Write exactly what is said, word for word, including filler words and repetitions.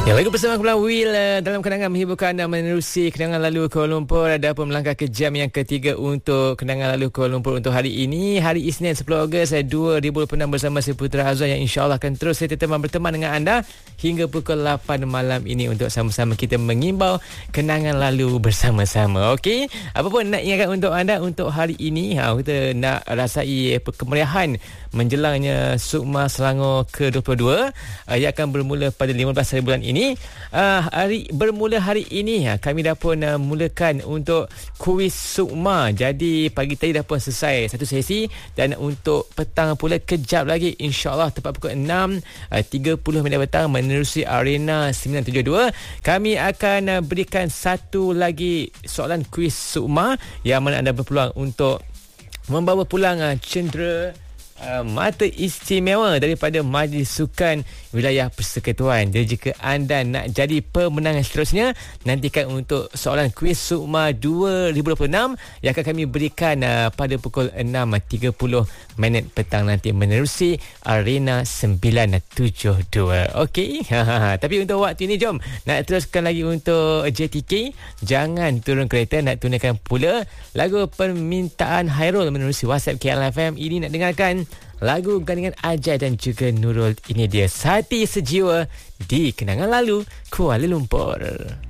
Ya, lagi bersama Kepala Will uh, dalam kenangan menghiburkan anda menerusi kenangan lalu Kuala Lumpur. Ada pun melangkah ke jam yang ketiga untuk kenangan lalu Kuala Lumpur untuk hari ini, hari Isnin sepuluh Ogos dua ribu dua puluh enam bersama saya Putra Azwan yang insyaAllah akan terus saya teman berteman dengan anda hingga pukul lapan malam ini untuk sama-sama kita mengimbau kenangan lalu bersama-sama. Okey, apa pun nak ingatkan untuk anda untuk hari ini, ha, kita nak rasai kemeriahan menjelangnya Sukma Selangor ke dua puluh dua uh, yang akan bermula pada lima belas hari bulan ini. Uh, hari bermula hari ini uh, kami dah pun uh, mulakan untuk kuis Sukma. Jadi pagi tadi dah pun selesai satu sesi dan untuk petang pula kejap lagi insya-Allah tepat pukul enam tiga puluh minit petang menerusi Arena sembilan tujuh dua kami akan uh, berikan satu lagi soalan kuis Sukma yang mana anda berpeluang untuk membawa pulang uh, cendera Uh, mata istimewa daripada Majlis Sukan Wilayah Persekutuan. Jadi jika anda nak jadi pemenang seterusnya, nantikan untuk soalan kuis Sukma dua ribu dua puluh enam yang akan kami berikan uh, pada pukul enam tiga puluh minit petang nanti menerusi Arena sembilan tujuh dua. Okey. Tapi untuk waktu ini jom nak teruskan lagi untuk J T K. Jangan turun kereta, nak tunaikan pula lagu permintaan Hairul menerusi WhatsApp K L F M. Ini nak dengarkan lagu gandingan Ajai dan juga Nurul. Ini dia Sati Sejiwa di Kenangan Lalu Kuala Lumpur.